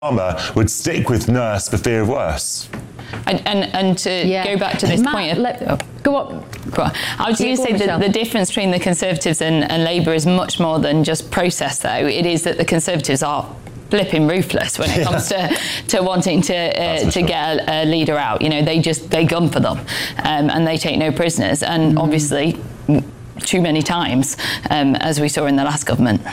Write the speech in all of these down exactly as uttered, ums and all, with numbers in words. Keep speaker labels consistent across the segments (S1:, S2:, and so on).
S1: Starmer would stick with Nurse for fear of worse.
S2: And, and, and to yeah. go back to this
S3: Matt,
S2: point of...
S3: Let, oh, go on.
S2: Go on. I was going to say that the difference between the Conservatives and, and Labour is much more than just process, though. It is that the Conservatives are flipping ruthless when it comes to, to wanting to uh, to sure. get a, a leader out. You know, they just, they gun for them um, and they take no prisoners. And mm. obviously, too many times, um, as we saw in the last government.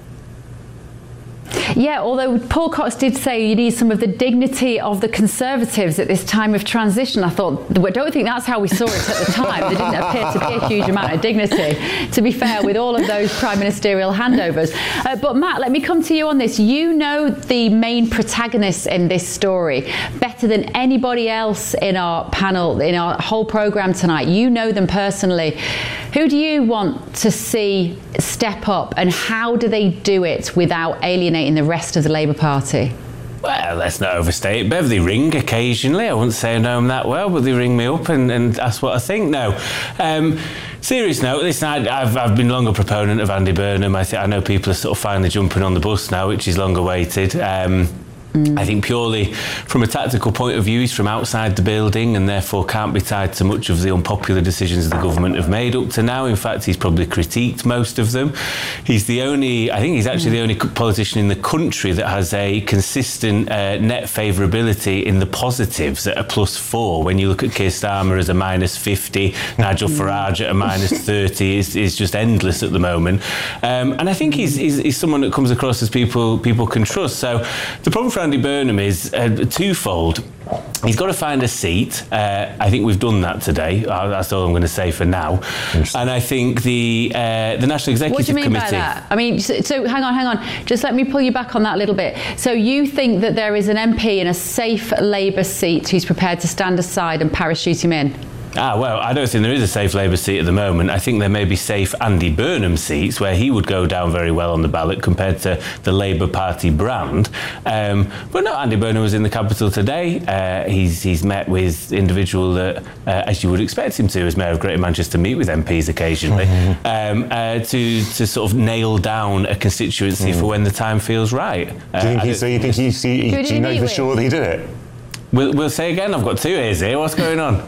S3: Yeah, although Paul Cox did say you need some of the dignity of the Conservatives at this time of transition. I thought, I don't think that's how we saw it at the time. There didn't appear to be a huge amount of dignity, to be fair, with all of those prime ministerial handovers. Uh, but Matt, let me come to you on this. You know the main protagonists in this story better than anybody else in our panel, in our whole programme tonight. You know them personally. Who do you want to see step up, and how do they do it without alienating the rest of the Labour Party?
S4: Well, let's not overstate it. Bev, they ring occasionally. I wouldn't say I know them that well, but they ring me up and, and ask what I think. No. Um, serious note, listen, I, I've, I've been long a proponent of Andy Burnham. I, th- I know people are sort of finally jumping on the bus now, which is long awaited. Um, Mm. I think purely from a tactical point of view, he's from outside the building and therefore can't be tied to much of the unpopular decisions the government have made up to now. In fact, he's probably critiqued most of them. He's the only, I think he's actually mm. the only politician in the country that has a consistent uh, net favourability in the positives at a plus four. When you look at Keir Starmer as a minus fifty, Nigel mm. Farage at a minus thirty, is is just endless at the moment. Um, and I think he's, he's, he's someone that comes across as people people can trust. So the problem for Andy Burnham is uh, twofold. He's got to find a seat. Uh, I think we've done that today. Uh, that's all I'm going to say for now. And I think the uh, the National Executive Committee...
S3: What do you mean
S4: Committee,
S3: by that? I mean, so, so hang on, hang on. Just let me pull you back on that a little bit. So you think that there is an M P in a safe Labour seat who's prepared to stand aside and parachute him in?
S4: Ah, well, I don't think there is a safe Labour seat at the moment. I think there may be safe Andy Burnham seats where he would go down very well on the ballot compared to the Labour Party brand. Um, but no, Andy Burnham was in the capital today. Uh, he's he's met with individual that, uh, as you would expect him to, as Mayor of Greater Manchester, meet with M Ps occasionally mm-hmm. um, uh, to to sort of nail down a constituency mm. for when the time feels right. Uh, do you think he,
S1: so you think he, he, he do you know for with? sure that he did it?
S4: We'll, we'll say again. I've got two ears here. What's going on?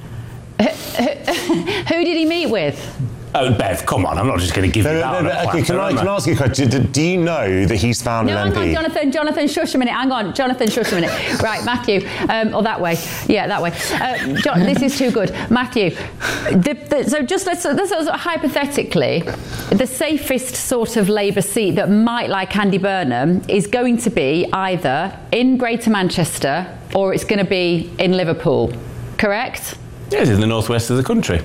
S3: Who did he meet with?
S4: Oh, Bev, come on, I'm not just going to give
S1: no,
S4: you
S1: no,
S4: that.
S1: No, no, okay, can I, can I ask you a question? Do, do you know that he's found
S3: no,
S1: an M P?
S3: No, hang on, Jonathan, Jonathan, shush a minute, hang on, Jonathan, shush a minute. Right, Matthew, um, or that way, yeah, that way. Uh, John, this is too good. Matthew, the, the, so just let's, let's hypothetically, the safest sort of Labour seat that might like Andy Burnham is going to be either in Greater Manchester or it's going to be in Liverpool, correct?
S4: Yeah, it's in the northwest of the country.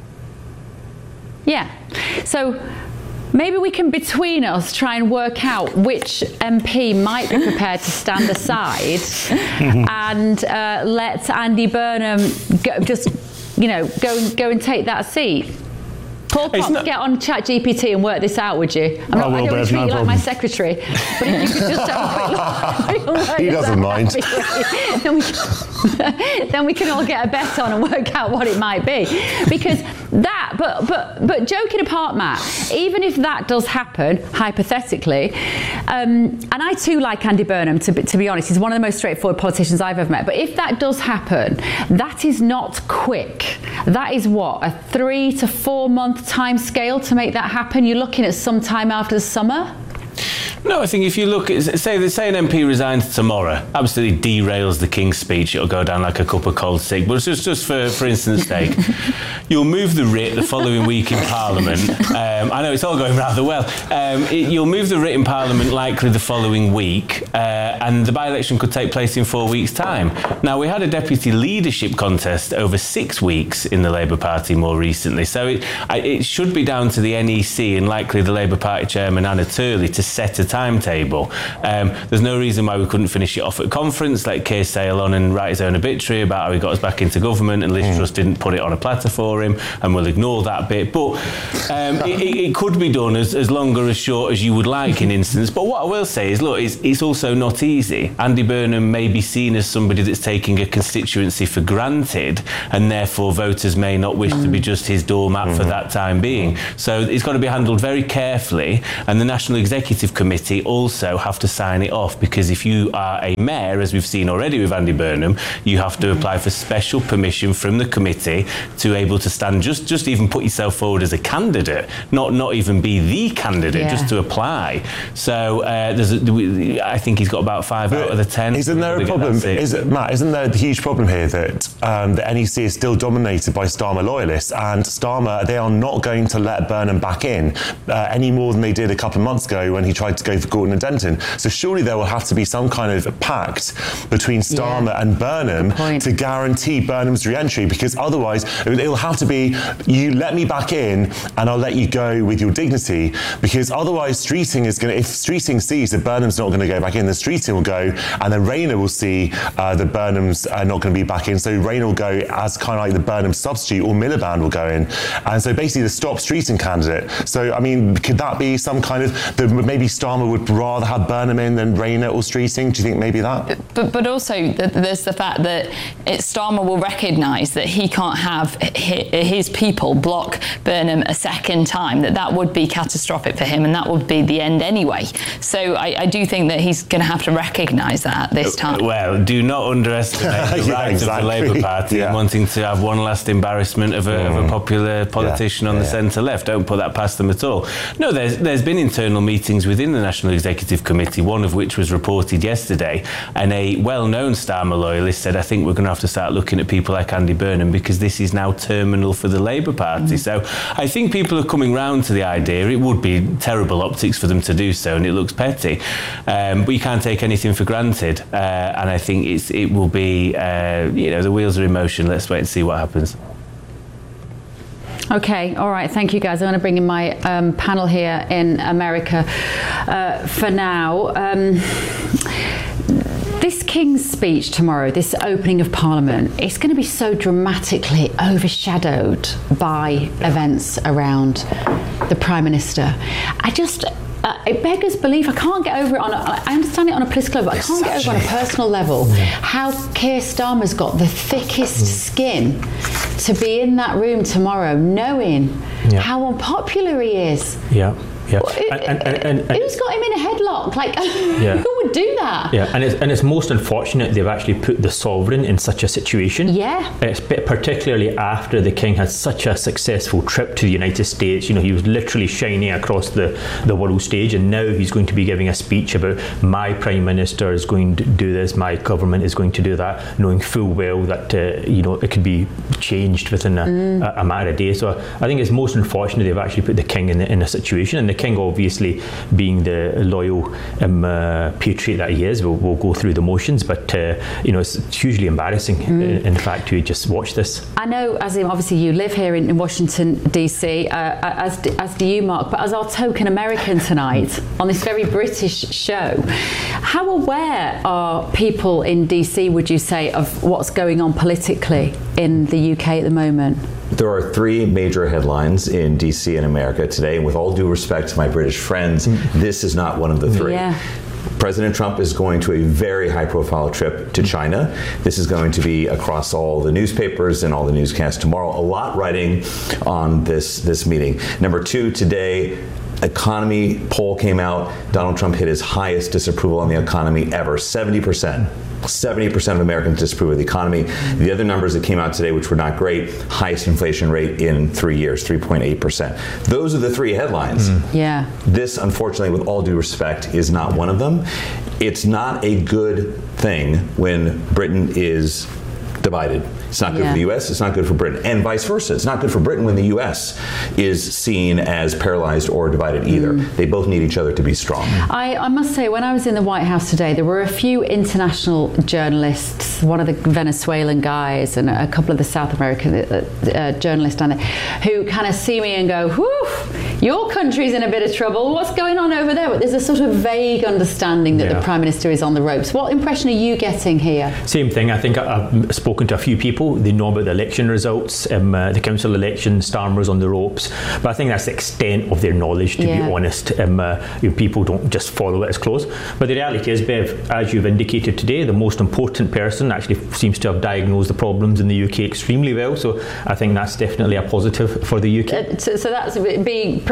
S3: Yeah. So maybe we can, between us, try and work out which M P might be prepared to stand aside and uh, let Andy Burnham go, just, you know, go and go and take that seat. Paul Potts, not... get on Chat G P T and work this out, would you? I'm not, I, will, I don't treat no you problem. like my secretary, but if you could just have a quick look.
S1: He doesn't mind.
S3: then, we can, then we can all get a bet on and work out what it might be. Because that, but but but joking apart, Matt, even if that does happen, hypothetically, um, and I too like Andy Burnham, to, to be honest, he's one of the most straightforward politicians I've ever met, but if that does happen, that is not quick. That is what, a three to four month time scale to make that happen? You're looking at some time after the summer?
S4: No, I think if you look at, say, say an M P resigns tomorrow, absolutely derails the King's speech, it'll go down like a cup of cold stick. But just, just for, for instance sake, you'll move the writ the following week in Parliament. Um, I know it's all going rather well. Um, it, you'll move the writ in Parliament likely the following week, uh, and the by-election could take place in four weeks' time. Now, we had a deputy leadership contest over six weeks in the Labour Party more recently, so it, it should be down to the N E C and likely the Labour Party chairman, Anna Turley, to set a timetable. Um, there's no reason why we couldn't finish it off at conference, let Keir sail on and write his own obituary about how he got us back into government and Liz mm. Truss didn't put it on a platter for him, and we'll ignore that bit. But um, it, it could be done as, as long or as short as you would like in instance. But what I will say is, look, it's, it's also not easy. Andy Burnham may be seen as somebody that's taking a constituency for granted, and therefore voters may not wish mm. to be just his doormat mm. for that time being. So it's got to be handled very carefully, and the National Executive Committee committee also have to sign it off, because if you are a mayor, as we've seen already with Andy Burnham, you have to apply for special permission from the committee to able to stand, just just even put yourself forward as a candidate, not not even be the candidate,
S3: yeah.
S4: just to apply. So uh, there's a, I think he's got about five but out of the ten.
S1: Isn't there a problem? Is it, Matt, isn't there a huge problem here that um, the N E C is still dominated by Starmer loyalists, and Starmer, they are not going to let Burnham back in uh, any more than they did a couple of months ago when he tried to go for Gordon and Denton. So surely there will have to be some kind of pact between Starmer
S3: yeah.
S1: and Burnham to guarantee Burnham's re-entry, because otherwise it'll have to be, you let me back in and I'll let you go with your dignity, because otherwise Streeting is going to, if Streeting sees that Burnham's not going to go back in, then Streeting will go, and then Rayner will see uh, that Burnham's uh, not going to be back in, so Rayner will go as kind of like the Burnham substitute, or Miliband will go in, and so basically the stop Streeting candidate. So I mean, could that be some kind of, the, maybe Starmer would rather have Burnham in than Rayner or Streeting? Do you think maybe that?
S2: But but also there's the fact that it, Starmer will recognise that he can't have his people block Burnham a second time, that that would be catastrophic for him, and that would be the end anyway. So I, I do think that he's going to have to recognise that this time.
S4: Well, do not underestimate the
S1: yeah,
S4: right
S1: exactly.
S4: of the Labour Party
S1: yeah.
S4: in wanting to have one last embarrassment of a, mm. of a popular politician
S1: yeah.
S4: on
S1: yeah.
S4: the centre left. Don't put that past them at all. No, there's there's been internal meetings within the National Executive Committee, one of which was reported yesterday, and a well-known Starmer loyalist said, I think we're going to have to start looking at people like Andy Burnham, because this is now terminal for the Labour Party. Mm. So I think people are coming round to the idea. It would be terrible optics for them to do so, and it looks petty. Um, but you can't take anything for granted, uh, and I think it's it will be, uh, you know, the wheels are in motion. Let's wait and see what happens.
S3: Okay, all right, thank you guys. I'm going to bring in my um, panel here in America uh, for now. Um, This King's speech tomorrow, this opening of Parliament, it's going to be so dramatically overshadowed by events around the Prime Minister. I just, uh, it beggars belief. I can't get over it on a, I understand it on a political level, but I can't get over it on a personal level how Keir Starmer's got the thickest skin to be in that room tomorrow, knowing yeah. how unpopular he is.
S5: Yeah. Yeah.
S3: And, and, and, and, Who's got him in a headlock? Like, yeah. who would do that?
S5: Yeah, and it's, and it's most unfortunate they've actually put the sovereign in such a situation.
S3: Yeah.
S5: It's particularly after the King had such a successful trip to the United States. You know, he was literally shining across the, the world stage, and now he's going to be giving a speech about my Prime Minister is going to do this, my government is going to do that, knowing full well that, uh, you know, it could be changed within a, mm. a, a matter of days. So I think it's most unfortunate they've actually put the King in, the, in a situation, and the King, obviously being the loyal um, uh, patriot that he is, will, will go through the motions, but uh, you know, it's hugely embarrassing mm. in, in fact to just watch this.
S3: I know, as in, obviously you live here in, in Washington D C, uh, as, do, as do you, Mark, but as our token American tonight on this very British show, how aware are people in D C, would you say, of what's going on politically in the U K at the moment?
S6: There are three major headlines in D C and America today, and with all due respect to my British friends, mm. this is not one of the three.
S3: Yeah.
S6: President Trump is going to a very high-profile trip to China. This is going to be across all the newspapers and all the newscasts tomorrow. A lot writing on this, this meeting. Number two, today, economy poll came out. Donald Trump hit his highest disapproval on the economy ever, seventy percent. seventy percent of Americans disapprove of the economy. The other numbers that came out today, which were not great, highest inflation rate in three years, three point eight percent. Those are the three headlines.
S3: Mm. Yeah.
S6: This, unfortunately, with all due respect, is not one of them. It's not a good thing when Britain is divided. It's not good yeah. for the U S, it's not good for Britain, and vice versa. It's not good for Britain when the U S is seen as paralyzed or divided either. Mm. They both need each other to be strong.
S3: I, I must say, when I was in the White House today, there were a few international journalists, one of the Venezuelan guys and a couple of the South American uh, uh, journalists down there, who kind of see me and go, whew, your country's in a bit of trouble. What's going on over there? But there's a sort of vague understanding that yeah. the Prime Minister is on the ropes. What impression are you getting here?
S5: Same thing. I think I've spoken to a few people. They know about the election results, um, uh, the council election, Starmer's on the ropes, but I think that's the extent of their knowledge, to yeah. be honest. Um, uh, you know, people don't just follow it as close. But the reality is, Bev, as you've indicated today, the most important person actually seems to have diagnosed the problems in the U K extremely well, so I think that's definitely a positive for the U K.
S3: Uh, so, so that's being pr-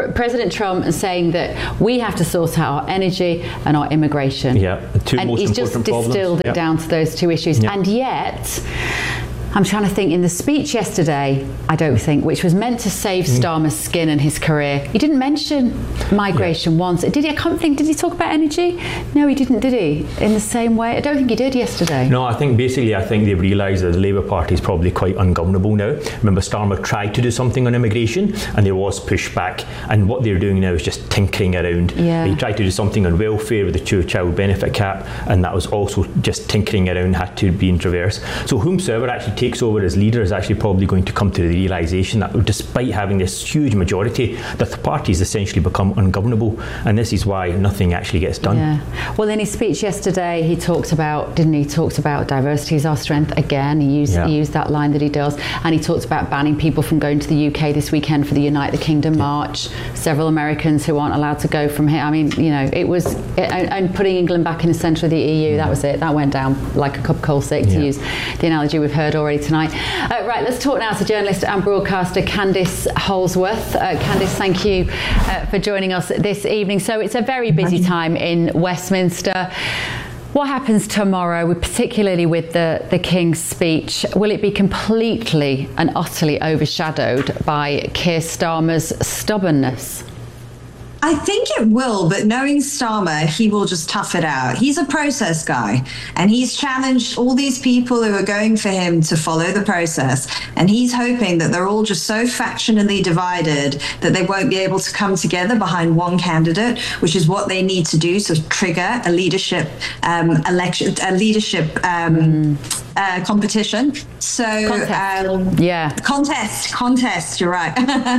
S3: President Trump saying that we have to sort out our energy and our immigration.
S5: Yeah, the two
S3: and
S5: most
S3: he's just
S5: important
S3: distilled
S5: problems.
S3: it
S5: Yep.
S3: down to those two issues.
S5: Yep.
S3: And yet, I'm trying to think, in the speech yesterday, I don't think, which was meant to save Starmer's skin and his career, he didn't mention migration yeah. once. Did he? I can't think, did he talk about energy? No, he didn't, did he? In the same way? I don't think he did yesterday.
S5: No, I think basically, I think they've realised that the Labour Party is probably quite ungovernable now. Remember, Starmer tried to do something on immigration and there was pushback, and what they're doing now is just tinkering around.
S3: Yeah.
S5: They tried to do something on welfare with the two-child benefit cap, and that was also just tinkering around, had to be in reverse. So whomsoever actually takes over as leader is actually probably going to come to the realisation that despite having this huge majority, that the party has essentially become ungovernable, and this is why nothing actually gets done.
S3: Yeah. Well, in his speech yesterday, he talked about, didn't he, he talked about diversity is our strength again. He used,
S5: yeah.
S3: he used that line that he does, and he talked about banning people from going to the U K this weekend for the Unite the Kingdom yeah. march. Several Americans who aren't allowed to go from here. I mean, you know, it was, it, and putting England back in the centre of the E U, mm. that was it. That went down like a cup of cold sick, to
S5: yeah.
S3: use the analogy we've heard already tonight. Uh, right, let's talk now to journalist and broadcaster Candice Holsworth. Uh, Candice, thank you uh, for joining us this evening. So it's a very busy time in Westminster. What happens tomorrow, particularly with the, the King's speech? Will it be completely and utterly overshadowed by Keir Starmer's stubbornness?
S7: I think it will, but knowing Starmer, he will just tough it out. He's a process guy, and he's challenged all these people who are going for him to follow the process, and he's hoping that they're all just so factionally divided that they won't be able to come together behind one candidate, which is what they need to do to trigger a leadership um, election, a leadership um, mm. uh, competition. So,
S3: contest.
S7: Um,
S3: yeah,
S7: contest, contest. You're right.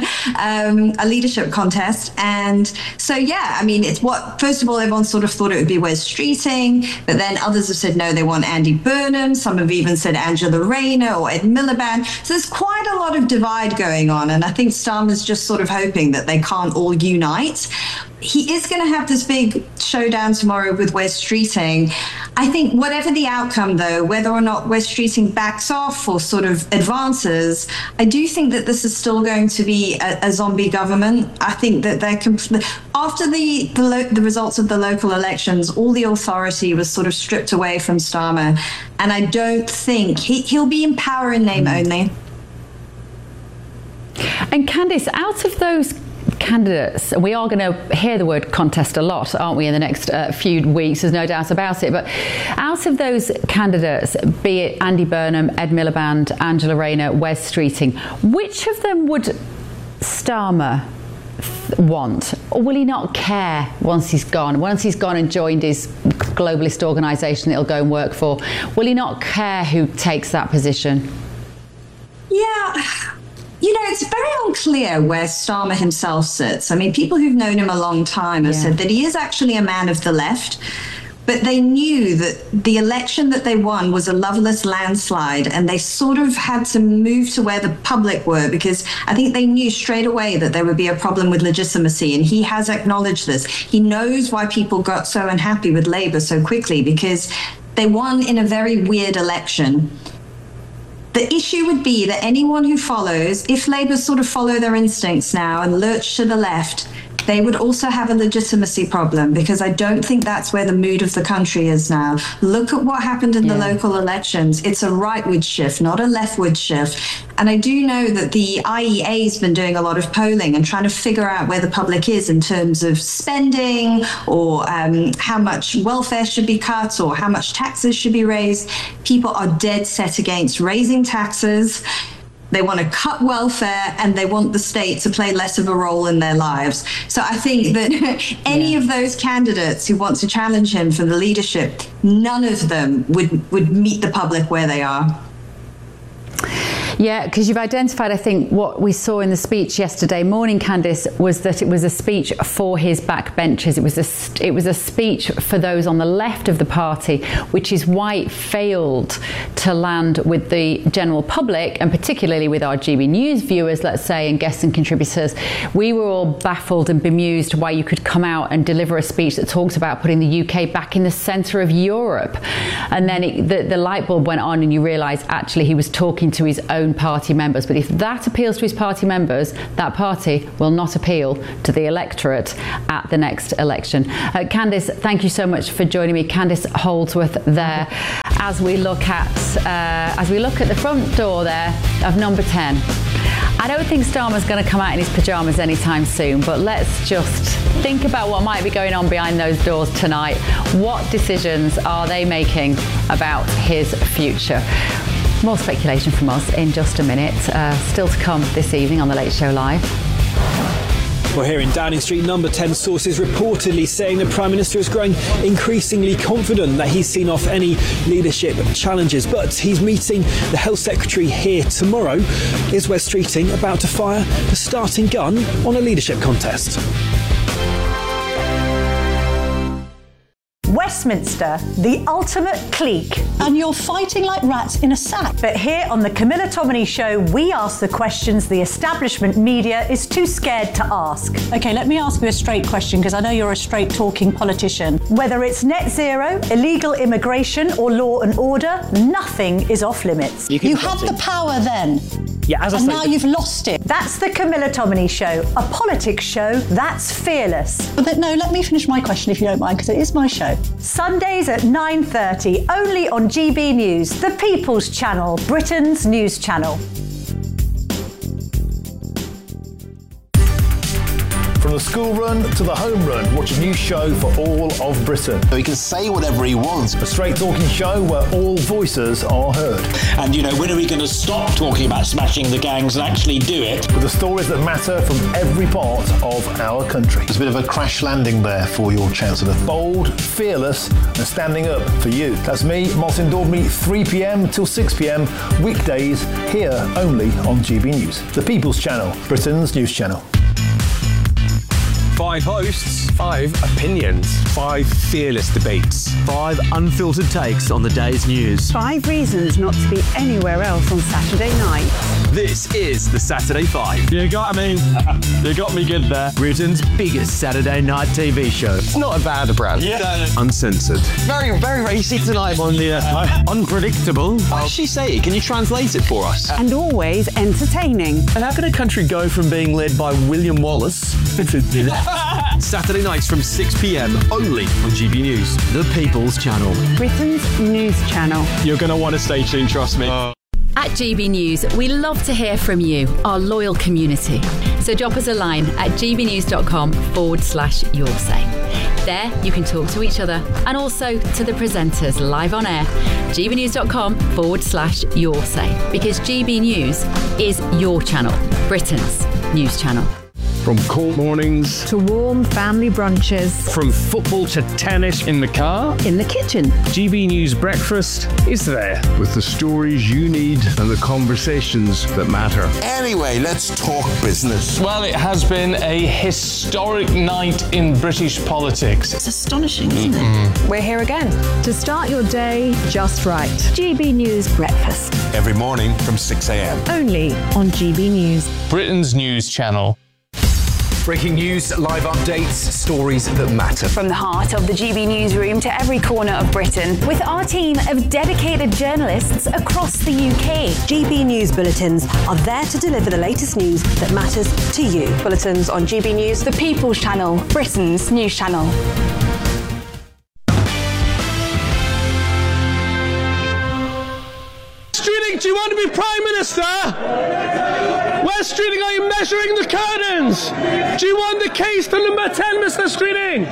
S7: um, a leadership contest, and so, yeah, I mean, it's what, first of all, everyone sort of thought it would be Wes Streeting, but then others have said, no, they want Andy Burnham. Some have even said Angela Rayner or Ed Miliband. So there's quite a lot of divide going on. And I think Starmer's just sort of hoping that they can't all unite. He is going to have this big showdown tomorrow with Wes Streeting. I think whatever the outcome, though, whether or not Wes Streeting backs off or sort of advances, I do think that this is still going to be a, a zombie government. I think that they're compl- after the the, lo- the results of the local elections, all the authority was sort of stripped away from Starmer, and I don't think he, he'll be in power in name only.
S3: And Candice, out of those candidates, we are going to hear the word contest a lot, aren't we, in the next uh, few weeks, there's no doubt about it, but out of those candidates, be it Andy Burnham, Ed Miliband, Angela Rayner, Wes Streeting, which of them would Starmer want, or will he not care once he's gone? Once he's gone and joined his globalist organisation that he'll go and work for, will he not care who takes that position?
S7: Yeah. You know, it's very unclear where Starmer himself sits. I mean, people who've known him a long time have yeah. said that he is actually a man of the left, but they knew that the election that they won was a loveless landslide, and they sort of had to move to where the public were, because I think they knew straight away that there would be a problem with legitimacy, and he has acknowledged this. He knows why people got so unhappy with Labour so quickly, because they won in a very weird election. The issue would be that anyone who follows, if Labour sort of follow their instincts now and lurch to the left, they would also have a legitimacy problem, because I don't think that's where the mood of the country is now. Look at what happened in yeah. the local elections. It's a rightward shift, not a leftward shift. And I do know that the I E A has been doing a lot of polling and trying to figure out where the public is in terms of spending, or um, how much welfare should be cut, or how much taxes should be raised. People are dead set against raising taxes. They want to cut welfare, and they want the state to play less of a role in their lives. So I think that any yeah. of those candidates who want to challenge him for the leadership, none of them would, would meet the public where they are.
S3: Yeah, because you've identified, I think, what we saw in the speech yesterday morning, Candice, was that it was a speech for his backbenchers. It was a, it was a speech for those on the left of the party, which is why it failed to land with the general public, and particularly with our G B News viewers, let's say, and guests and contributors. We were all baffled and bemused why you could come out and deliver a speech that talks about putting the U K back in the centre of Europe. And then it, the, the light bulb went on, and you realise, actually, he was talking to his own own party members. But if that appeals to his party members, that party will not appeal to the electorate at the next election. Uh, Candice, thank you so much for joining me. Candice Holdsworth there, as we look at uh, as we look at the front door there of number ten. I don't think Starmer's going to come out in his pyjamas anytime soon, but let's just think about what might be going on behind those doors tonight. What decisions are they making about his future? More speculation from us in just a minute. Uh, still to come this evening on The Late Show Live.
S8: Well, here in Downing Street, number ten sources reportedly saying the Prime Minister is growing increasingly confident that he's seen off any leadership challenges. But he's meeting the Health Secretary here tomorrow. Is Wes Streeting about to fire the starting gun on a leadership contest?
S9: Westminster, the ultimate clique.
S10: And you're fighting like rats in a sack.
S9: But here on the Camilla Tominey Show, we ask the questions the establishment media is too scared to ask.
S10: OK, let me ask you a straight question, because I know you're a straight-talking politician.
S9: Whether it's net zero, illegal immigration or law and order, nothing is off limits.
S10: You, you had the power then.
S8: Yeah, as I
S10: and
S8: say,
S10: now you've lost it.
S9: That's the Camilla Tominey Show, a politics show that's fearless.
S10: But then, no, let me finish my question if you don't mind, because it is my show.
S9: Sundays at nine thirty, only on G B News, the People's Channel, Britain's news channel.
S11: From the school run to the home run, watch a new show for all of Britain.
S12: He can say whatever he wants.
S11: A straight talking show where all voices are heard.
S13: And, you know, when are we going to stop talking about smashing the gangs and actually do it?
S11: With the stories that matter from every part of our country.
S12: There's a bit of a crash landing there for your Chancellor.
S11: Bold, fearless and standing up for you. That's me, Martin Daubney, three p.m. till six p.m. weekdays here only on G B News. The People's Channel, Britain's news channel.
S14: Five hosts, five opinions, five fearless debates,
S15: five unfiltered takes on the day's news,
S16: five reasons not to be anywhere else on Saturday night.
S15: This is the Saturday Five.
S17: You got me. You got me good there.
S15: Britain's biggest Saturday night T V show.
S12: It's not a bad brand.
S17: Yeah.
S15: Uncensored.
S12: Very, very racy tonight.
S17: On the uh, unpredictable.
S12: What did she say? Can you translate it for us?
S16: And always entertaining.
S17: And how can a country go from being led by William Wallace to
S15: Saturday nights from six p.m. only on G B News, the People's Channel.
S16: Britain's news channel.
S17: You're going to want to stay tuned, trust me. Uh.
S18: At G B News, we love to hear from you, our loyal community. So drop us a line at gbnews.com forward slash your say. There, you can talk to each other and also to the presenters live on air. gbnews.com forward slash your say. Because G B News is your channel, Britain's news channel.
S17: From cold mornings
S16: to warm family brunches,
S17: from football to tennis in the car,
S16: in the kitchen,
S17: G B News Breakfast is there
S19: with the stories you need and the conversations that matter.
S12: Anyway, let's talk business.
S20: Well, it has been a historic night in British politics.
S10: It's astonishing, isn't
S20: mm-hmm.
S10: it?
S16: We're here again to start your day just right. G B News Breakfast.
S12: Every morning from six a.m.
S16: Only on G B News.
S20: Britain's news channel.
S21: Breaking news, live updates, stories that matter.
S22: From the heart of the G B newsroom to every corner of Britain, with our team of dedicated journalists across the U K.
S23: G B News bulletins are there to deliver the latest news that matters to you.
S22: Bulletins on G B News, the People's Channel, Britain's news channel.
S20: Streeting, do you want to be Prime Minister? Where's Streeting? Are you measuring the curtains? Do you want the case to number ten, Mister Streeting?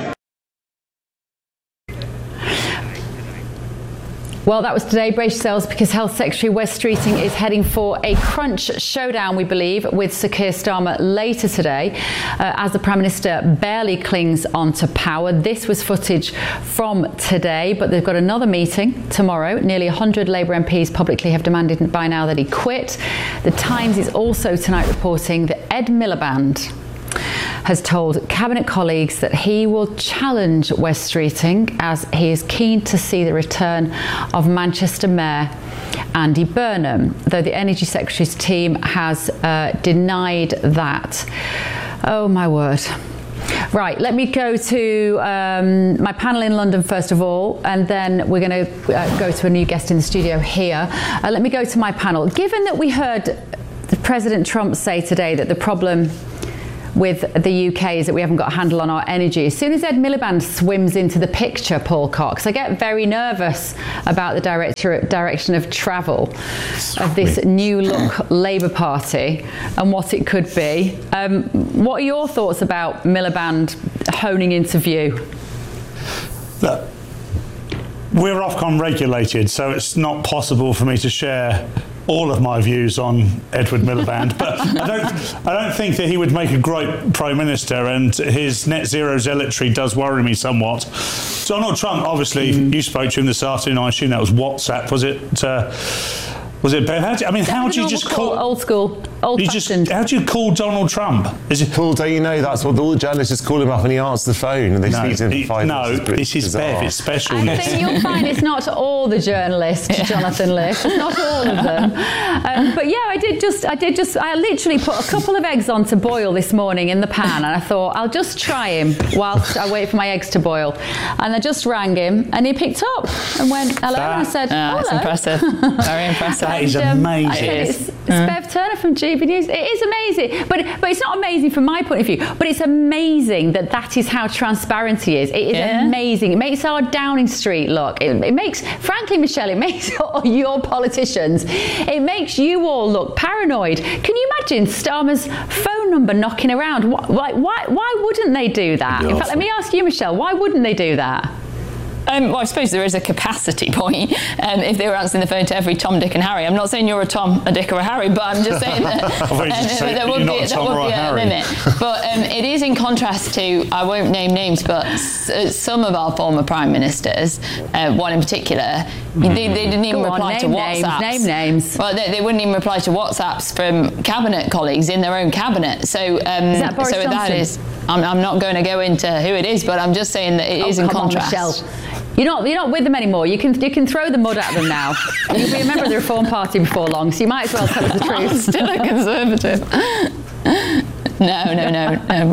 S3: Well, that was today. Brace yourselves, because Health Secretary Wes Streeting is heading for a crunch showdown, we believe, with Sir Keir Starmer later today, uh, as the Prime Minister barely clings on to power. This was footage from today, but they've got another meeting tomorrow. Nearly one hundred Labour M Ps publicly have demanded by now that he quit. The Times is also tonight reporting that Ed Miliband has told Cabinet colleagues that he will challenge Wes Streeting, as he is keen to see the return of Manchester Mayor Andy Burnham, though the Energy Secretary's team has uh, denied that. Oh my word. Right, let me go to um, my panel in London first of all, and then we're going to uh, go to a new guest in the studio here. Uh, let me go to my panel. Given that we heard President Trump say today that the problem with the U K is that we haven't got a handle on our energy, as soon as Ed Miliband swims into the picture, Paul Cox, I get very nervous about the director, direction of travel of this new look Labour Party and what it could be. Um, what are your thoughts about Miliband honing into view?
S1: Look, we're Ofcom regulated, so it's not possible for me to share all of my views on Edward Miliband, but I don't, I don't think that he would make a great Prime Minister, and his net zero zealotry does worry me somewhat. Donald Trump, obviously, mm. you spoke to him this afternoon, I assume that was WhatsApp, was it? Uh, was it Bev? How do, I mean, how do you just call...
S3: Old school, old-fashioned.
S1: How do you call Donald Trump? Is it
S2: Paul, don't you know that's what all the journalists just call him up and he answers the phone and they
S1: no,
S2: speak to him
S1: he,
S2: for five
S1: no,
S2: minutes?
S1: No, this is Bev, it's special.
S3: I think you'll find it's not all the journalists, Jonathan Liff, it's not all of them. Um, but yeah, I did just, I did just, I literally put a couple of eggs on to boil this morning in the pan, and I thought, I'll just try him whilst I wait for my eggs to boil. And I just rang him, and he picked up and went, hello, that, and I said,
S4: oh,
S3: hello.
S4: That's impressive, very impressive.
S1: That is
S3: and, um,
S1: amazing.
S3: I said, it's, it's mm. Bev Turner from G B News. It is amazing, but but it's not amazing from my point of view, but it's amazing that that is how transparent he is. It is yeah. amazing. It makes our Downing Street look, it, it makes, frankly, Michelle, it makes your politicians, it makes you all look paranoid. Can you imagine Starmer's phone number knocking around? Why, why, why wouldn't they do that? In fact, let me ask you, Michelle, why wouldn't they do that?
S4: Um, well, I suppose there is a capacity point um, if they were answering the phone to every Tom, Dick and Harry. I'm not saying you're a Tom, a Dick or a Harry, but I'm just saying that um, there would be, there would be a, a limit. But um, it is in contrast to, I won't name names, but s- some of our former Prime Ministers, uh, one in particular, mm-hmm. they, they didn't even
S3: Go
S4: reply
S3: on,
S4: to
S3: name
S4: WhatsApps.
S3: Names, name names.
S4: Well, they, they wouldn't even reply to WhatsApps from cabinet colleagues in their own cabinet. So, um,
S3: is that Boris
S4: so
S3: Johnson?
S4: that is, I'm, I'm not going to go into who it is, but I'm just saying that it
S3: oh,
S4: is in
S3: come
S4: contrast.
S3: On, Michelle. You're not, you're not with them anymore. You can, you can throw the mud at them now. You'll be a member of the Reform Party before long, so you might as well tell us the truth.
S4: I'm still a Conservative. No, no, no, no.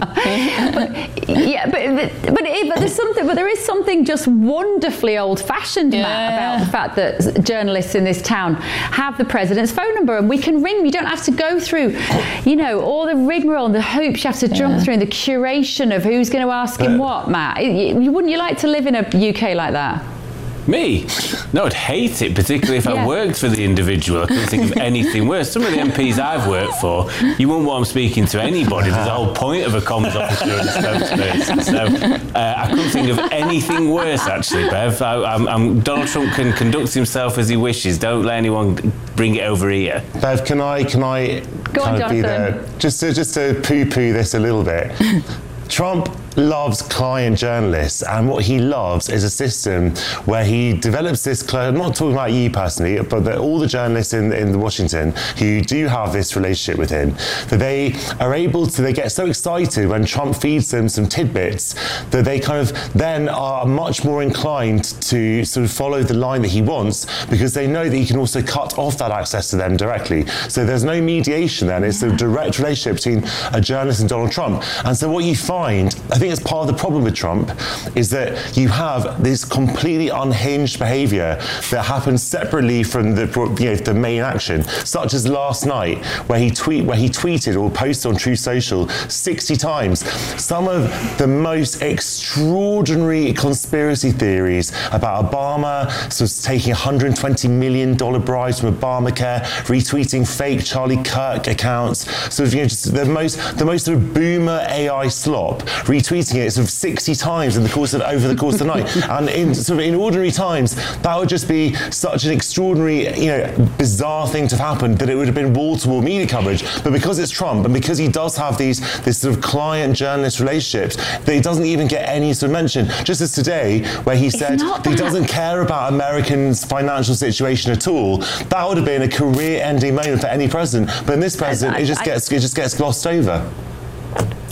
S3: but, yeah, but but, it, but there's something. But there is something just wonderfully old-fashioned,
S4: yeah.
S3: Matt, about the fact that journalists in this town have the president's phone number, and we can ring. You don't have to go through, you know, all the rigmarole and the hoops you have to yeah. jump through, and the curation of who's going to ask him what. Matt, you, wouldn't you like to live in a U K like that?
S24: Me? No, I'd hate it, particularly if yeah. I worked for the individual. I couldn't think of anything worse. Some of the M Ps I've worked for, you won't want them speaking to anybody. There's the whole point of a comms officer and a spokesperson. So uh, I couldn't think of anything worse, actually, Bev. I, I'm, I'm, Donald Trump can conduct himself as he wishes. Don't let anyone bring it over here.
S2: Bev, can I, can I
S3: Go on,
S2: kind of be there? Just to, just to poo-poo this a little bit. Trump loves client journalists, and what he loves is a system where he develops this, I'm not talking about you personally, but that all the journalists in, in Washington who do have this relationship with him, that they are able to, they get so excited when Trump feeds them some tidbits that they kind of then are much more inclined to sort of follow the line that he wants, because they know that he can also cut off that access to them directly. So there's no mediation then, it's a direct relationship between a journalist and Donald Trump. And so what you find, I I think it's part of the problem with Trump, is that you have this completely unhinged behaviour that happens separately from the, you know, the main action, such as last night, where he tweet where he tweeted or posted on True Social sixty times some of the most extraordinary conspiracy theories about Obama, sort of taking one hundred twenty million dollars bribes from Obamacare, retweeting fake Charlie Kirk accounts, sort of, you know, just the most the most sort of boomer A I slop, retweeting it sort of sixty times in the course of over the course of the night. And in sort of in ordinary times, that would just be such an extraordinary, you know, bizarre thing to have happened that it would have been wall-to-wall media coverage. But because it's Trump, and because he does have these this sort of client-journalist relationships, that he doesn't even get any sort of mention. Just as today, where he said that he doesn't care about Americans' financial situation at all, that would have been a career-ending moment for any president. But in this president, I, I, it just I, gets it just gets glossed over.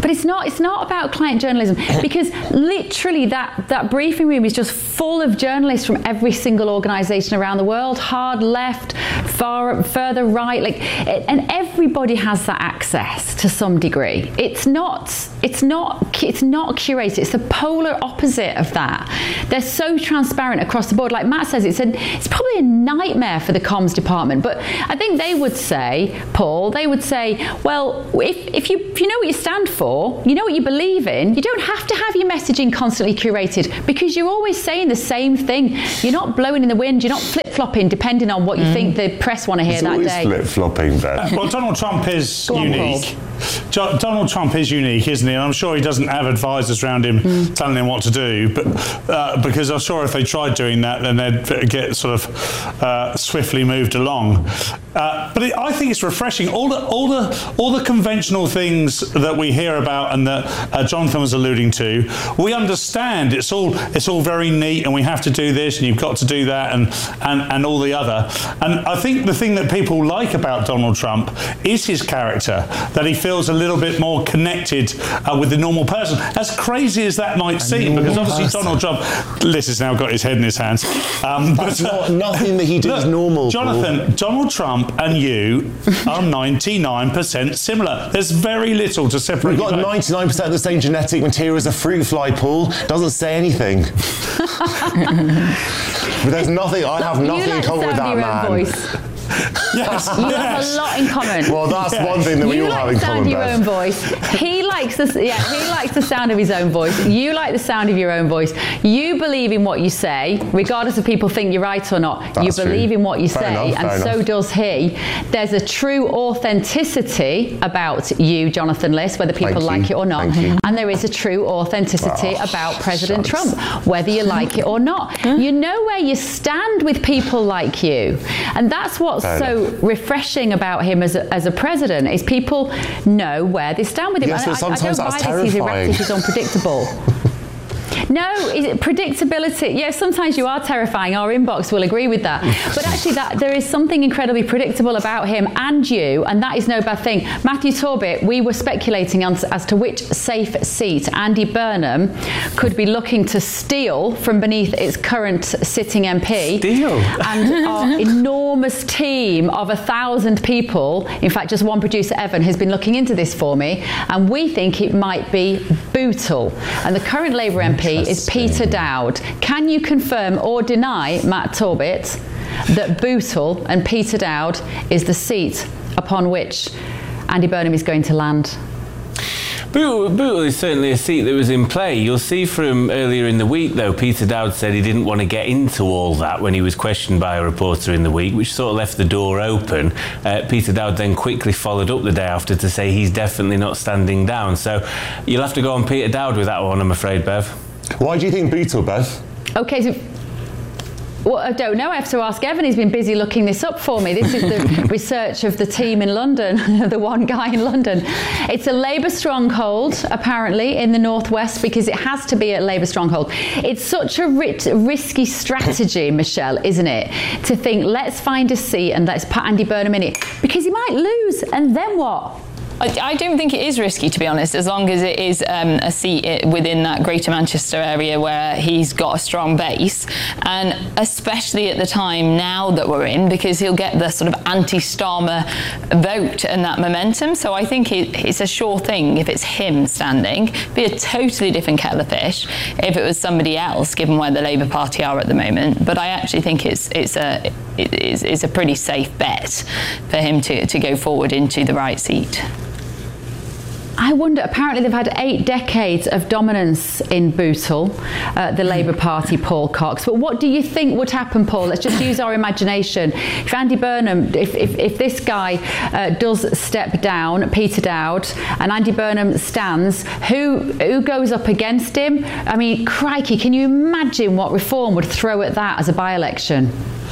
S3: But it's not. It's not about client journalism, because literally that that briefing room is just full of journalists from every single organisation around the world, hard left, far further right, like, and everybody has that access to some degree. It's not. It's not. It's not curated. It's the polar opposite of that. They're so transparent across the board. Like Matt says, it's a, it's probably a nightmare for the comms department. But I think they would say, Paul, they would say, well, if if you if you know what you stand for, you know what you believe in, you don't have to have your messaging constantly curated, because you're always saying the same thing. You're not blowing in the wind. You're not flip-flopping depending on what you mm. think the press want to hear
S2: it's
S3: that day.
S2: Flip-flopping, Ben.
S1: Well, Donald Trump is
S3: Go on,
S1: unique. Jo- Donald Trump is unique, isn't he? And I'm sure he doesn't have advisors around him mm. telling him what to do, but uh, because I'm sure if they tried doing that, then they'd get sort of uh, swiftly moved along. Uh, but it, I think it's refreshing. All the all the all the conventional things that we hear about and that uh, Jonathan was alluding to, we understand. It's all it's all very neat, and we have to do this, and you've got to do that, and and and all the other. And I think the thing that people like about Donald Trump is his character, that he feels a little bit more connected uh, with the normal person. As crazy as that might seem, because obviously person. Donald Trump, Liz has now got his head in his hands. Um,
S2: That's
S1: but,
S2: not, nothing that he did is normal.
S1: Jonathan, Paul. Donald Trump and you are ninety-nine percent similar. There's very little to separate.
S2: We've got ninety-nine percent of the same genetic material as a fruit fly, Paul. Doesn't say anything. But there's nothing, I have nothing
S3: like
S2: in common with that man.
S3: Voice.
S1: Yes,
S3: you
S1: yes.
S3: have a lot in common.
S2: Well, that's
S1: yes.
S2: one thing that we
S3: you
S2: all
S3: like
S2: have in common.
S3: You like the sound of your own voice. He likes the yeah. He likes the sound of his own voice. You like the sound of your own voice. You believe in what you say, regardless if people think you're right or not.
S2: That's
S3: you believe
S2: true.
S3: in what you
S2: fair
S3: say,
S2: enough,
S3: and so
S2: enough.
S3: does he. There's a true authenticity about you, Jonathan Liss, whether people
S2: Thank
S3: like
S2: you.
S3: it or not,
S2: Thank you.
S3: and there is a true authenticity
S2: oh,
S3: about President
S2: shucks.
S3: Trump, whether you like it or not. You know where you stand with people like you, and that's what's
S2: fair
S3: so
S2: enough.
S3: refreshing about him as a, as a president, is people know where they stand with him.
S2: Yes,
S3: I,
S2: but
S3: I, I
S2: sometimes
S3: don't
S2: that's
S3: buy this he's
S2: terrifying.
S3: erratic, he's unpredictable. No, is it predictability? Yeah, sometimes you are terrifying. Our inbox will agree with that. But actually, that there is something incredibly predictable about him and you, and that is no bad thing. Matthew Torbit, we were speculating as, as to which safe seat Andy Burnham could be looking to steal from beneath its current sitting M P.
S24: Steal?
S3: And our enormous team of a thousand people, in fact, just one producer, Evan, has been looking into this for me, and we think it might be Bootle. And the current Labour M P is Peter Dowd. Can you confirm or deny, Matt Torbit, that Bootle and Peter Dowd is the seat upon which Andy Burnham is going to land?
S24: Bootle, Bootle is certainly a seat that was in play. You'll see from earlier in the week, though, Peter Dowd said he didn't want to get into all that when he was questioned by a reporter in the week, which sort of left the door open. Uh, Peter Dowd then quickly followed up the day after to say he's definitely not standing down. So you'll have to go on Peter Dowd with that one, I'm afraid, Bev.
S2: Why do you think Bootle, Bev?
S3: Okay, so... Well, I don't know. I have to ask Evan. He's been busy looking this up for me. This is the research of the team in London, the one guy in London. It's a Labour stronghold, apparently, in the northwest, because it has to be a Labour stronghold. It's such a rit- risky strategy, Michelle, isn't it? To think, let's find a seat and let's put Andy Burnham in it, because he might lose, and then what?
S4: I, I don't think it is risky, to be honest, as long as it is um, a seat within that Greater Manchester area where he's got a strong base, and especially at the time now that we're in, because he'll get the sort of anti-Starmer vote and that momentum. So I think it, it's a sure thing if it's him standing. It'd be a totally different kettle of fish if it was somebody else, given where the Labour Party are at the moment. But I actually think it's it's a it is it's a pretty safe bet for him to, to go forward into the right seat.
S3: I wonder, apparently they've had eight decades of dominance in Bootle, uh, the Labour Party, Paul Cox. But what do you think would happen, Paul? Let's just use our imagination. If Andy Burnham, if, if, if this guy uh, does step down, Peter Dowd, and Andy Burnham stands, who, who goes up against him? I mean, crikey, can you imagine what Reform would throw at that as a by-election?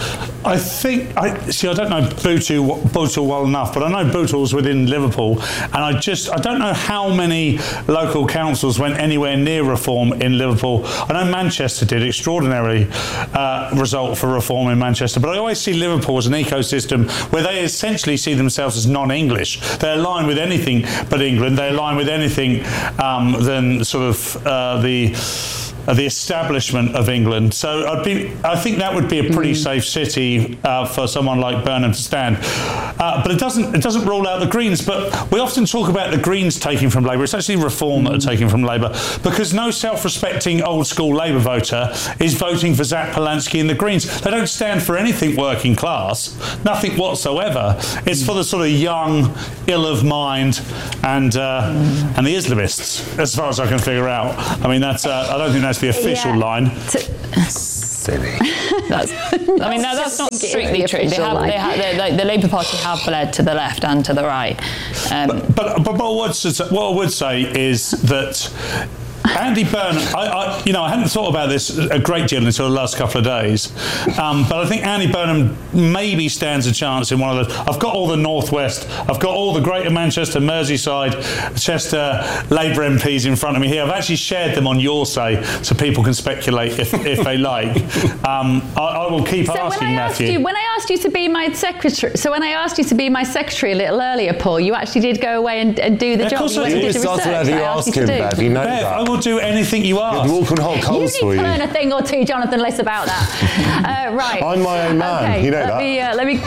S1: I think, I see, I don't know Bootle, Bootle well enough, but I know Bootle's within Liverpool, and I just, I don't know how many local councils went anywhere near reform in Liverpool. I know Manchester did, extraordinary uh, result for reform in Manchester, but I always see Liverpool as an ecosystem where they essentially see themselves as non-English. They align with anything but England, they align with anything um, than sort of uh, the Uh, the establishment of England. So I'd be, I think that would be a pretty mm. safe city uh, for someone like Burnham to stand. Uh, but it doesn't it doesn't rule out the Greens. But we often talk about the Greens taking from Labour. It's actually Reform mm. that are taking from Labour, because no self-respecting old school Labour voter is voting for Zach Polanski and the Greens. They don't stand for anything working class, nothing whatsoever. It's for the sort of young, ill of mind, and uh, mm. and the Islamists, as far as I can figure out. I mean, that's uh, I don't think that's the official yeah. line.
S2: Silly.
S4: That's, I mean, no, that's not strictly true. They have, they have, they, they, the Labour Party have bled to the left and to the right. Um,
S1: but, but, but what, I would, what I would say is that Andy Burnham, I, I, you know, I hadn't thought about this a great deal until the last couple of days, um, but I think Andy Burnham maybe stands a chance in one of the. I've got all the Northwest, I've got all the Greater Manchester, Merseyside, Chester Labour M Ps in front of me here. I've actually shared them on Your Say, so people can speculate if, if they like. Um, I, I will keep
S3: so
S1: asking
S3: when I
S1: Matthew.
S3: Asked you, when I asked you to be my secretary, so when I asked you to be my secretary a little earlier, Paul, you actually did go away and, and do the
S1: yeah,
S3: job.
S1: You
S3: went and did the
S2: research. Whatever you ask him, Bev, you know
S1: Bev,
S2: that.
S1: I will do anything you ask.
S2: We'll walk on hot coals
S3: you
S2: for
S3: need to
S2: you.
S3: learn a thing or two, Jonathan, less about that. uh, right.
S2: I'm my own man.
S3: Okay,
S2: you know
S3: let
S2: that.
S3: Me, uh, let me.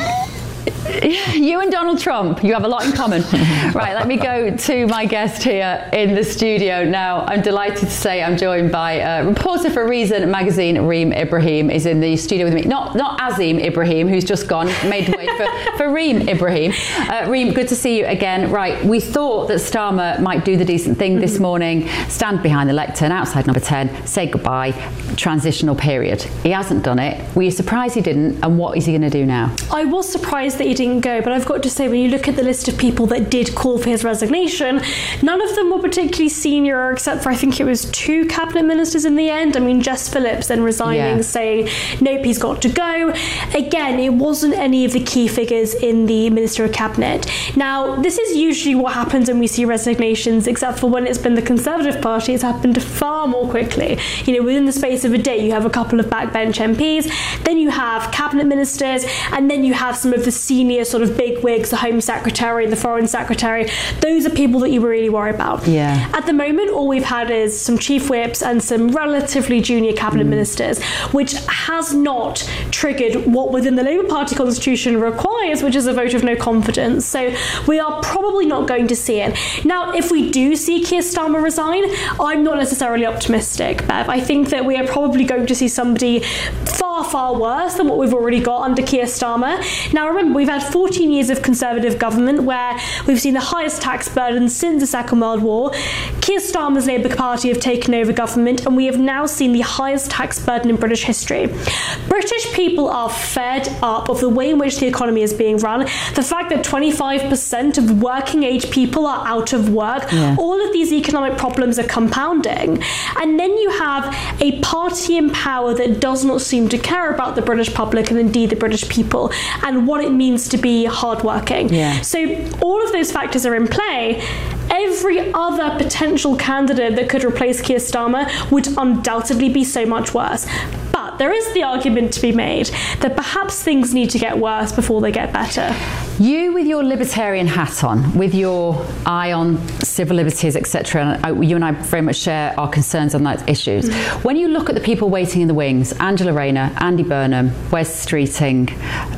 S3: You and Donald Trump, you have a lot in common. Right, let me go to my guest here in the studio now. I'm delighted to say I'm joined by a reporter for Reason magazine, Reem Ibrahim, is in the studio with me. Not not Azim Ibrahim, who's just gone, made way for, for Reem Ibrahim. Uh, Reem, good to see you again. Right, we thought that Starmer might do the decent thing this morning, stand behind the lectern outside number ten, say goodbye, transitional period. He hasn't done it. Were you surprised he didn't? And what is he going to do now?
S5: I was surprised that he didn't go, but I've got to say, when you look at the list of people that did call for his resignation, none of them were particularly senior, except for I think it was two cabinet ministers in the end. I mean, Jess Phillips then resigning, yeah. saying, nope, he's got to go. Again, it wasn't any of the key figures in the Minister of Cabinet. Now, this is usually what happens when we see resignations, except for when it's been the Conservative Party, it's happened far more quickly. You know, within the space of a day, you have a couple of backbench M Ps, then you have cabinet ministers, and then you have some of the senior sort of big wigs, the Home Secretary and the Foreign Secretary. Those are people that you really worry about.
S3: Yeah.
S5: At the moment, all we've had is some chief whips and some relatively junior cabinet mm. ministers, which has not triggered what within the Labour Party constitution requires, which is a vote of no confidence. So we are probably not going to see it. Now, if we do see Keir Starmer resign, I'm not necessarily optimistic, Bev. I think that we are probably going to see somebody far, far worse than what we've already got under Keir Starmer. Now, remember, we've had fourteen years of Conservative government where we've seen the highest tax burden since the Second World War. Keir Starmer's Labour Party have taken over government, and we have now seen the highest tax burden in British history. British people are fed up of the way in which the economy is being run, the fact that twenty-five percent of working age people are out of work. Yeah. All of these economic problems are compounding. And then you have a party in power that does not seem to care about the British public and indeed the British people and what it means to be hardworking.
S3: Yeah.
S5: So all of those factors are in play. Every other potential candidate that could replace Keir Starmer would undoubtedly be so much worse. But there is the argument to be made that perhaps things need to get worse before they get better.
S3: You, with your libertarian hat on, with your eye on civil liberties, et cetera, and you and I very much share our concerns on those issues. Mm-hmm. When you look at the people waiting in the wings, Angela Rayner, Andy Burnham, Wes Streeting,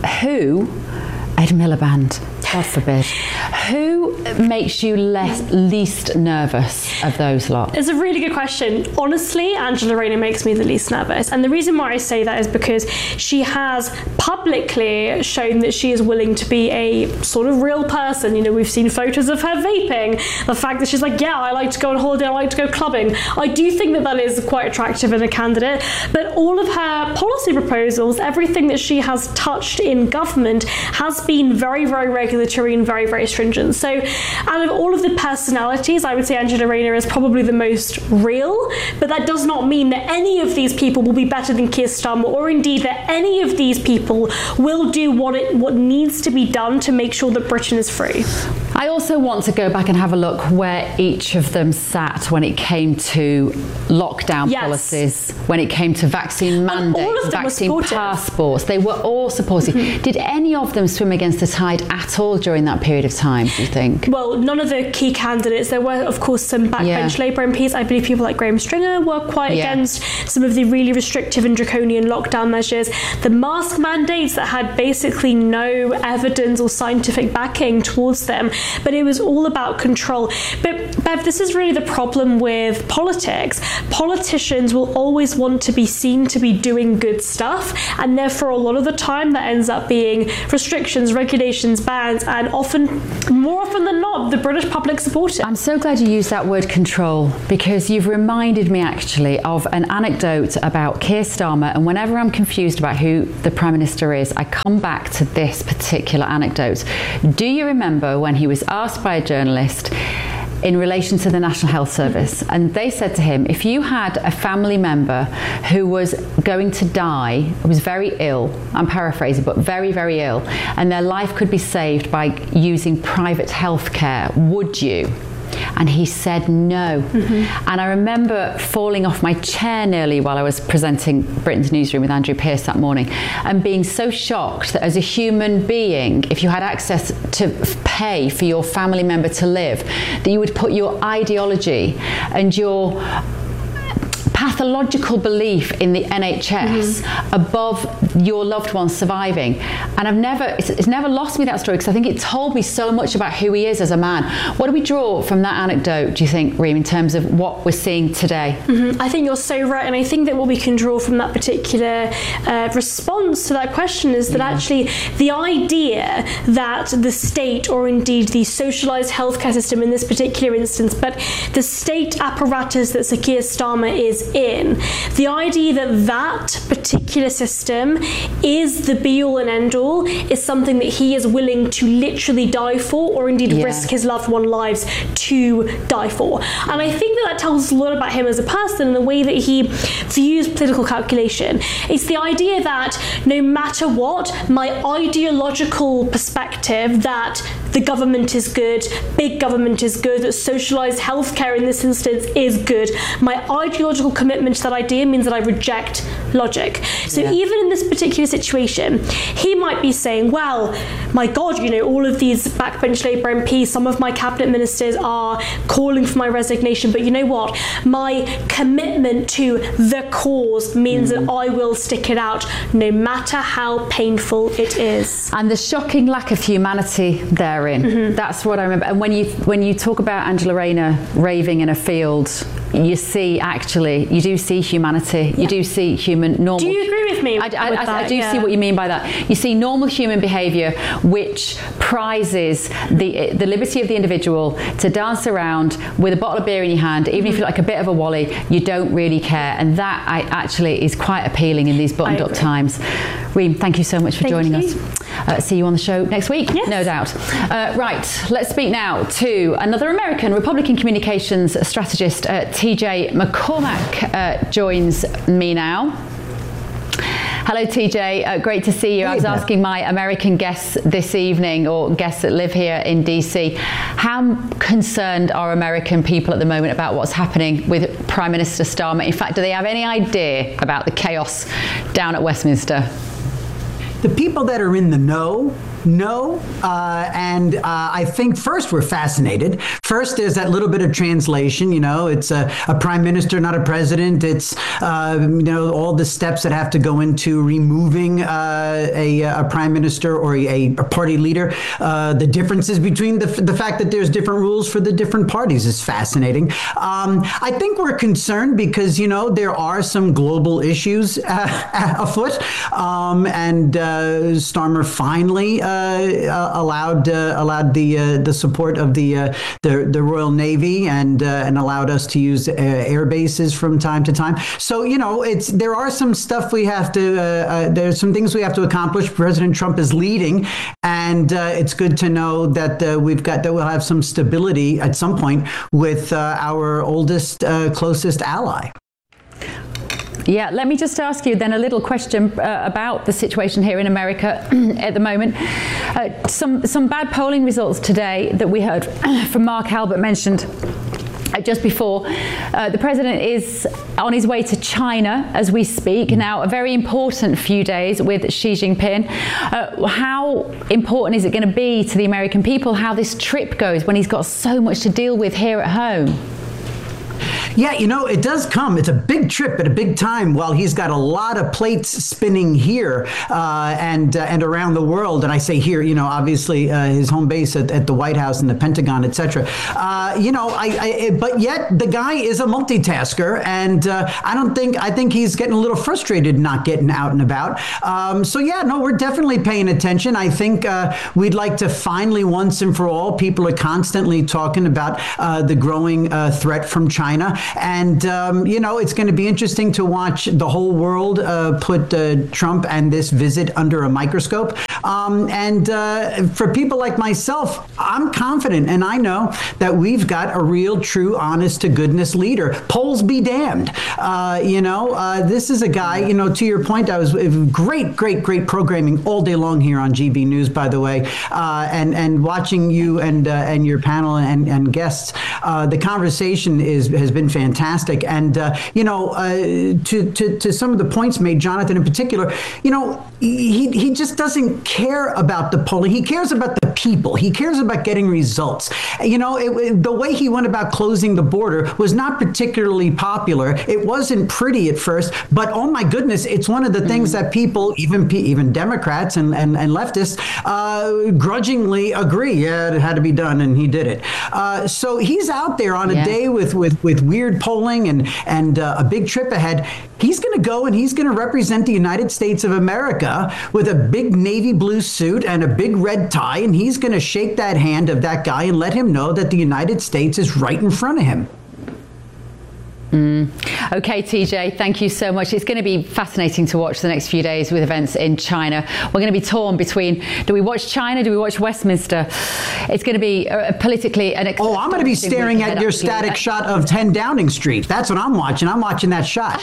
S3: who, Ed Miliband, God forbid, who makes you less, least nervous of those lot?
S5: It's a really good question. Honestly, Angela Rayner makes me the least nervous. And the reason why I say that is because she has publicly shown that she is willing to be a sort of real person. You know, we've seen photos of her vaping. The fact that she's like, yeah, I like to go on holiday, I like to go clubbing. I do think that that is quite attractive in a candidate. But all of her policy proposals, everything that she has touched in government has been very, very regular regulatory and very, very stringent. So out of all of the personalities, I would say Angela Rayner is probably the most real, but that does not mean that any of these people will be better than Keir Starmer, or indeed that any of these people will do what it what needs to be done to make sure that Britain is free.
S3: I also want to go back and have a look where each of them sat when it came to lockdown
S5: yes.
S3: policies, when it came to vaccine mandates, vaccine passports. They were all supportive. Mm-hmm. Did any of them swim against the tide at all during that period of time, do you think?
S5: Well, none of the key candidates. There were, of course, some backbench yeah. Labour M Ps. I believe people like Graham Stringer were quite yeah. against some of the really restrictive and draconian lockdown measures. The mask mandates that had basically no evidence or scientific backing towards them, but it was all about control. But Bev, this is really the problem with politics. Politicians will always want to be seen to be doing good stuff, and therefore a lot of the time that ends up being restrictions, regulations, bans, and often, more often than not, the British public support it.
S3: I'm so glad you used that word control, because you've reminded me actually of an anecdote about Keir Starmer, and whenever I'm confused about who the Prime Minister is, I come back to this particular anecdote. Do you remember when he was asked by a journalist in relation to the National Health Service, and they said to him, if you had a family member who was going to die, was very ill, I'm paraphrasing, but very, very ill, and their life could be saved by using private healthcare, would you? And he said no. Mm-hmm. And I remember falling off my chair nearly while I was presenting Britain's Newsroom with Andrew Pierce that morning, and being so shocked that as a human being, if you had access to pay for your family member to live, that you would put your ideology and your pathological belief in the N H S mm-hmm. above your loved one surviving. And I've never, it's, it's never lost me that story, because I think it told me so much about who he is as a man. What do we draw from that anecdote, do you think, Reem, in terms of what we're seeing today?
S5: Mm-hmm. I think you're so right, and I think that what we can draw from that particular uh, response to that question is that yeah. actually the idea that the state, or indeed the socialised healthcare system in this particular instance, but the state apparatus that Sir Keir Starmer is in, the idea that that particular system is the be-all and end-all is something that he is willing to literally die for, or indeed yeah. risk his loved one's lives to die for. And I think that that tells us a lot about him as a person and the way that he views political calculation. It's the idea that no matter what, my ideological perspective that the government is good, big government is good, that socialised healthcare in this instance is good, my ideological commitment to that idea means that I reject logic. So yeah. even in this particular situation, he might be saying, well, my God, you know, all of these backbench Labour M Ps, some of my cabinet ministers are calling for my resignation, but you know what? My commitment to the cause means mm. that I will stick it out, no matter how painful it is.
S3: And the shocking lack of humanity therein. Mm-hmm. That's what I remember. And when you when you talk about Angela Rayner raving in a field, you see actually, you do see humanity. Yeah. You do see human normal.
S5: Do you agree with me?
S3: I, I,
S5: with
S3: I,
S5: that?
S3: I do
S5: yeah.
S3: see what you mean by that. You see normal human behaviour which prizes the the liberty of the individual to dance around with a bottle of beer in your hand, even mm-hmm. if you're like a bit of a wally, you don't really care. And that I, actually is quite appealing in these buttoned up times. Reem, thank you so much for
S5: thank
S3: joining
S5: you.
S3: us. Uh, see you on the show next week,
S5: yes.
S3: no doubt. Uh, right, let's speak now to another American Republican communications strategist, uh, T J McCormack uh, joins me now. Hello, T J. Uh, great to see you. I was asking my American guests this evening, or guests that live here in D C, how concerned are American people at the moment about what's happening with Prime Minister Starmer? In fact, do they have any idea about the chaos down at Westminster?
S6: The people that are in the know, know, uh, and uh, I think first we're fascinated. First, there's that little bit of translation. You know, it's a, a prime minister, not a president. It's uh, you know, all the steps that have to go into removing uh, a, a prime minister or a, a party leader. Uh, the differences between the the fact that there's different rules for the different parties is fascinating. Um, I think we're concerned because you know there are some global issues uh, afoot, um, and uh, Starmer finally. Uh, uh, allowed uh, allowed the uh, the support of the uh, the, the Royal Navy and uh, and allowed us to use uh, air bases from time to time. So you know, it's there are some stuff we have to uh, uh, there's some things we have to accomplish. President Trump is leading, and uh, it's good to know that uh, we've got that we'll have some stability at some point with uh, our oldest, uh, closest ally.
S3: Yeah, let me just ask you then a little question uh, about the situation here in America at the moment. Uh, some some bad polling results today that we heard from Mark Albert mentioned uh, just before. Uh, the president is on his way to China as we speak now, a very important few days with Xi Jinping. Uh, how important is it going to be to the American people how this trip goes when he's got so much to deal with here at home?
S6: Yeah, you know, it does come. It's a big trip at a big time while he's got a lot of plates spinning here uh, and uh, and around the world. And I say here, you know, obviously uh, his home base at, at the White House and the Pentagon, et cetera. Uh, you know, I, I, but yet the guy is a multitasker. And uh, I don't think, I think he's getting a little frustrated not getting out and about. Um, so, yeah, no, we're definitely paying attention. I think uh, we'd like to finally, once and for all, people are constantly talking about uh, the growing uh, threat from China. And, um, you know, it's going to be interesting to watch the whole world uh, put uh, Trump and this visit under a microscope. Um, and uh, for people like myself, I'm confident and I know that we've got a real, true, honest to goodness leader. Polls be damned. Uh, you know, uh, this is a guy, you know, to your point, I was great, great, great programming all day long here on G B News, by the way, uh, and, and watching you and, uh, and your panel and, and guests. Uh, the conversation is has been fantastic. And, uh, you know, uh, to, to, to some of the points made, Jonathan in particular, you know, he, he just doesn't care about the polling. He cares about the people. He cares about getting results. You know, it, the way he went about closing the border was not particularly popular. It wasn't pretty at first, but oh my goodness, it's one of the things that people, even even Democrats and, and, and leftists, uh, grudgingly agree. Yeah, it had to be done, and he did it. Uh, so he's out there on a yeah. day with, with, with weird polling and, and uh, a big trip ahead. He's going to go and he's going to represent the United States of America with a big navy blue suit and a big red tie, and he's going to shake that hand of that guy and let him know that the United States is right in front of him.
S3: Mm. Okay, T J, thank you so much. It's going to be fascinating to watch the next few days with events in China. We're going to be torn between, do we watch China, do we watch Westminster? It's going to be uh, politically an
S6: Oh, I'm going to be staring at your static shot of ten Downing Street. That's what I'm watching. I'm watching that shot.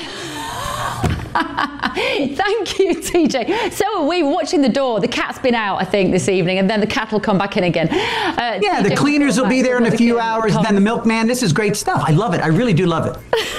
S3: Thank you, T J. So are we watching the door. The cat's been out, I think, this evening, and then the cat will come back in again. Uh,
S6: yeah, T J, the cleaners will be there in a few hours, and then the milkman. This is great stuff. I love it. I really do love it.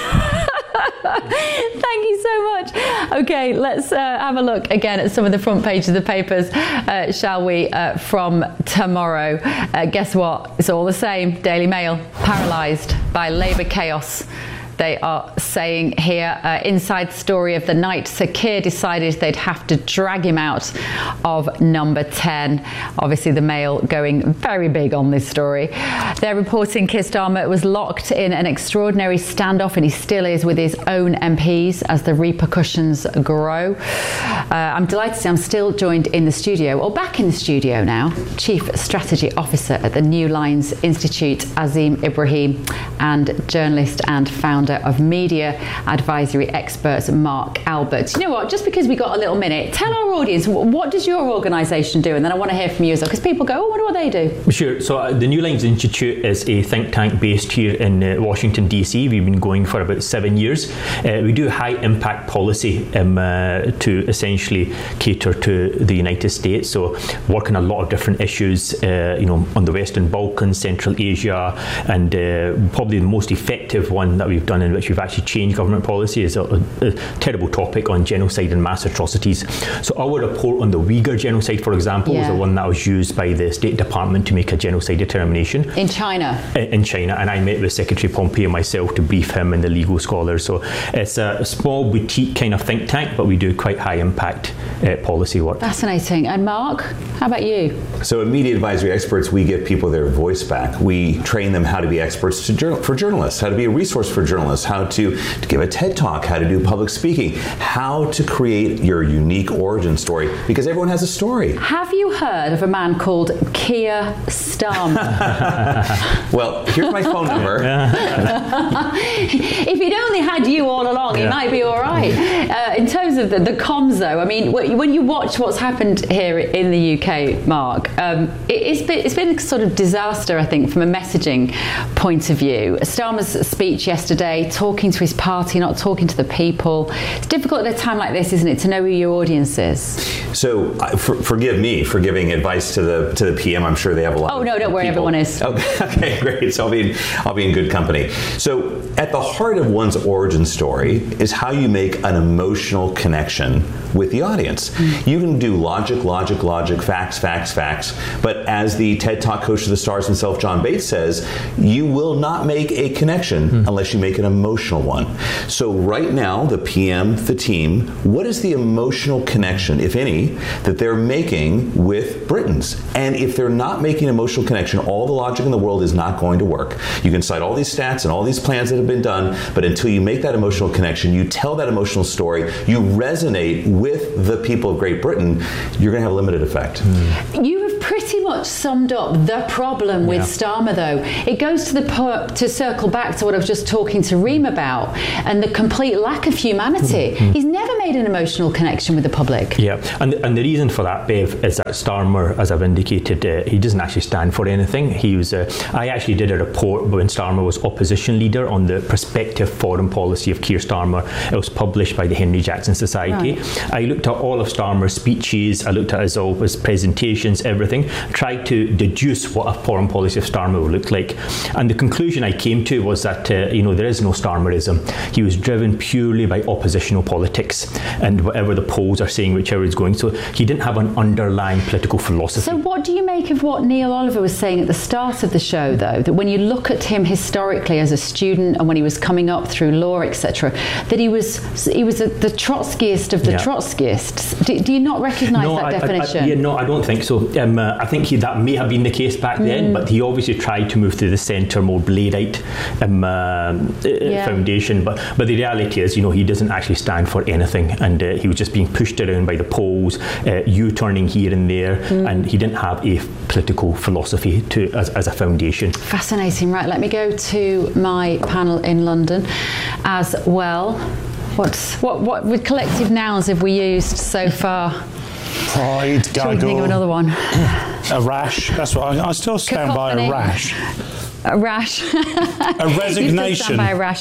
S3: Thank you so much. Okay, let's uh, have a look again at some of the front pages of the papers, uh, shall we, uh, from tomorrow. Uh, guess what? It's all the same. Daily Mail, paralysed by Labour chaos. They are saying here, uh, inside story of the night, Sir Keir decided they'd have to drag him out of number ten. Obviously, the Mail going very big on this story. They're reporting Keir Starmer was locked in an extraordinary standoff, and he still is, with his own M Ps as the repercussions grow. Uh, I'm delighted to say I'm still joined in the studio, or back in the studio now, Chief Strategy Officer at the New Lines Institute, Azim Ibrahim, and journalist and founder of media advisory experts Mark Albert. You know what, just because we got a little minute, tell our audience, what does your organisation do? And then I want to hear from you as well, because people go, oh, I wonder what they do.
S7: Sure. So uh, the New Lines Institute is a think tank based here in uh, Washington D C. We've been going for about seven years. Uh, we do high impact policy um, uh, to essentially cater to the United States. So work on a lot of different issues, uh, you know, on the Western Balkans, Central Asia, and uh, probably the most effective one that we've done in which we've actually changed government policy is a, a, a terrible topic on genocide and mass atrocities. So our report on the Uyghur genocide, for example, yeah. was the one that was used by the State Department to make a genocide determination.
S3: China.
S7: In China, and I met with Secretary Pompeo myself to brief him and the legal scholars. So it's a small boutique kind of think tank, but we do quite high impact uh, policy work.
S3: Fascinating. And Mark, how about you?
S8: So at Media Advisory Experts, we give people their voice back. We train them how to be experts to journal- for journalists, how to be a resource for journalists, how to, to give a TED Talk, how to do public speaking, how to create your unique origin story, because everyone has a story.
S3: Have you heard of a man called Keir Starmer?
S8: Well, here's my phone number.
S3: If he'd only had you all along, yeah. It might be all right. Uh, in terms of the, the comms, though, I mean, when you watch what's happened here in the U K, Mark, um, it, it's, been, it's been a sort of disaster, I think, from a messaging point of view. Starmer's speech yesterday, talking to his party, not talking to the people. It's difficult at a time like this, isn't it, to know who your audience is?
S8: So, uh, for, forgive me for giving advice to the to the P M. I'm sure they have a lot.
S3: Oh
S8: of
S3: no, don't worry,
S8: people.
S3: everyone is.
S8: Okay, okay, great. So I'll be in, I'll be in good company. So, at the heart of one's origin story is how you make an emotional connection with the audience. Mm. You can do logic, logic, logic, facts, facts, facts. But as the TED Talk coach of the stars himself, John Bates, says, you will not make a connection mm. unless you make an emotional one. So right now, the P M, the team, what is the emotional connection, if any, that they're making with Britons? And if they're not making an emotional connection, all the logic in the world is not going to work. You can cite all these stats and all these plans that have been done, but until you make that emotional connection, you tell that emotional story, you resonate with the people of Great Britain, you're going to have a limited effect.
S3: Mm. You have pretty much summed up the problem with yeah. Starmer, though. It goes to the po- to circle back to what I was just talking to Reem about, and the complete lack of humanity. Mm-hmm. He's never made an emotional connection with the public.
S7: Yeah, and and the reason for that, Bev, is that Starmer, as I've indicated, uh, he doesn't actually stand for anything. He was. Uh, I actually did a report when Starmer was opposition leader on the prospective foreign policy of Keir Starmer. It was published by the Henry Jackson Society. Right. I looked at all of Starmer's speeches. I looked at his, all his presentations, everything. Tried to deduce what a foreign policy of Starmer would look like, and the conclusion I came to was that uh, you know there is no Starmerism. He was driven purely by oppositional politics and whatever the polls are saying, whichever is going. So he didn't have an underlying political philosophy.
S3: So what do you make of what Neil Oliver was saying at the start of the show, though, that when you look at him historically as a student and when he was coming up through law, et cetera, that he was he was a, the Trotskyist of the yeah. Trotskyists? Do, do you not recognise
S7: no,
S3: that
S7: I,
S3: definition?
S7: I, I, yeah, no, I don't think so. Um, uh, I think he, that may have been the case back mm. then, but he obviously tried to move to the centre, more Blairite um, uh, yeah. foundation. But but the reality is, you know, he doesn't actually stand for anything, and uh, he was just being pushed around by the polls, uh, U-turning here and there, mm. and he didn't have a political philosophy to as, as a foundation.
S3: Fascinating. Right, let me go to my panel in London as well. What's, what what what collective nouns have we used so far?
S2: Pride, gaggle.
S3: Shall we think of another one?
S1: A rash. That's what I, I still stand Cacophony. by a rash.
S3: A rash.
S1: A resignation.
S3: You still stand by a rash.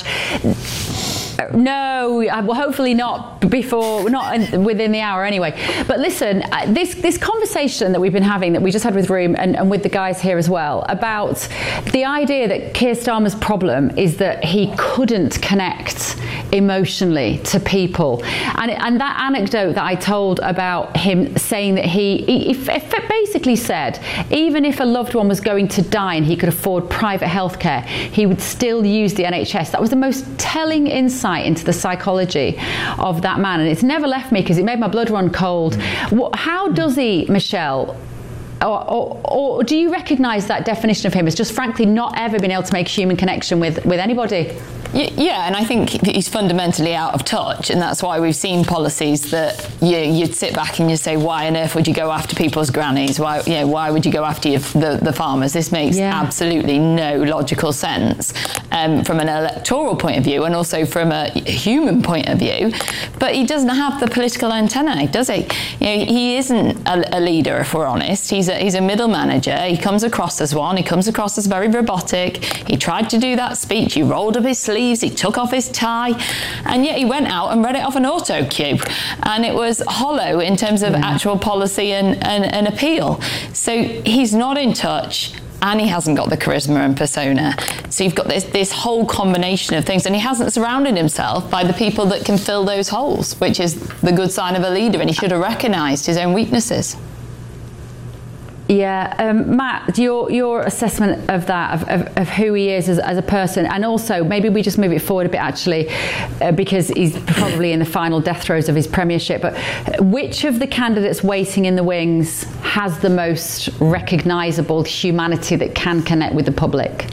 S3: No, well, hopefully not before, not in, within the hour anyway. But listen, this this conversation that we've been having, that we just had with Reem and, and with the guys here as well, about the idea that Keir Starmer's problem is that he couldn't connect emotionally to people, and and that anecdote that I told about him saying that he, he, he basically said even if a loved one was going to die and he could afford private healthcare, he would still use the N H S. That was the most telling insight into the psychology of that man, and it's never left me because it made my blood run cold. What, how does he, Michelle, or, or, or do you recognise that definition of him as just frankly not ever been able to make human connection with, with anybody?
S4: Yeah, and I think he's fundamentally out of touch, and that's why we've seen policies that you, you'd sit back and you say, why on earth would you go after people's grannies? Why, you know, why would you go after your, the, the farmers? This makes yeah. absolutely no logical sense um, from an electoral point of view and also from a human point of view. But he doesn't have the political antennae, does he? You know, he isn't a, a leader, if we're honest. He's a, he's a middle manager. He comes across as one. He comes across as very robotic. He tried to do that speech. He rolled up his sleeves. He took off his tie, and yet he went out and read it off an auto cue, and it was hollow in terms of yeah. actual policy and, and, and appeal. So he's not in touch, and he hasn't got the charisma and persona. So you've got this this whole combination of things, and he hasn't surrounded himself by the people that can fill those holes, which is the good sign of a leader, and he should have recognised his own weaknesses.
S3: Yeah, um, Matt, your your assessment of that, of, of, of who he is as, as a person, and also maybe we just move it forward a bit actually, uh, because he's probably in the final death throes of his premiership, but which of the candidates waiting in the wings has the most recognisable humanity that can connect with the public?